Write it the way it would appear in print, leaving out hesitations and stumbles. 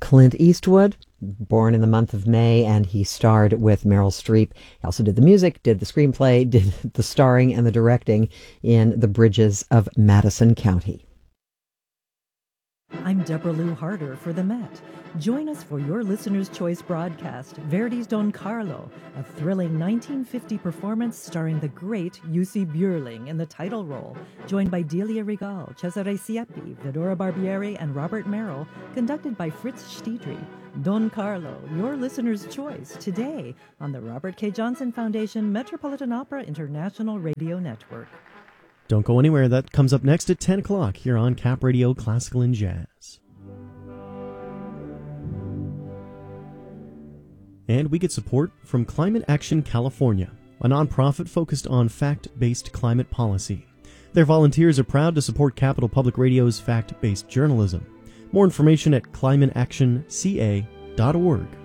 Clint Eastwood, born in the month of May, and he starred with Meryl Streep. He also did the music, did the screenplay, did the starring and the directing in The Bridges of Madison County. I'm Deborah Lou Harder for the Met. Join us for your Listener's Choice broadcast, Verdi's Don Carlo, a thrilling 1950 performance starring the great Jussi Björling in the title role, joined by Delia Regal, Cesare Siepi, Fedora Barbieri, and Robert Merrill, conducted by Fritz Stiedry. Don Carlo, your Listener's Choice, today on the Robert K. Johnson Foundation Metropolitan Opera International Radio Network. Don't go anywhere. That comes up next at 10 o'clock here on Cap Radio Classical and Jazz. And we get support from Climate Action California, a nonprofit focused on fact-based climate policy. Their volunteers are proud to support Capital Public Radio's fact-based journalism. More information at climateactionca.org.